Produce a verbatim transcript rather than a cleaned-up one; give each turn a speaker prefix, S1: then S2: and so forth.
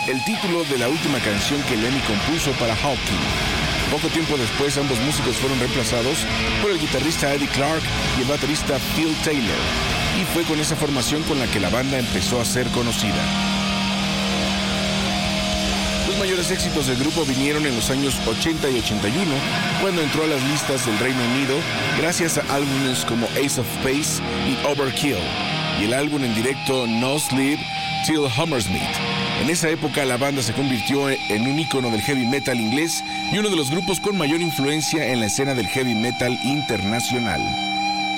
S1: el título de la última canción que Lemmy compuso para Hawking. Poco tiempo después, ambos músicos fueron reemplazados por el guitarrista Eddie Clark y el baterista Phil Taylor, y fue con esa formación con la que la banda empezó a ser conocida. Los mayores éxitos del grupo vinieron en los años ochenta y ochenta y uno, cuando entró a las listas del Reino Unido gracias a álbumes como Ace of Space y Overkill, y el álbum en directo No Sleep Till Hammersmith. En esa época la banda se convirtió en un ícono del heavy metal inglés y uno de los grupos con mayor influencia en la escena del heavy metal internacional.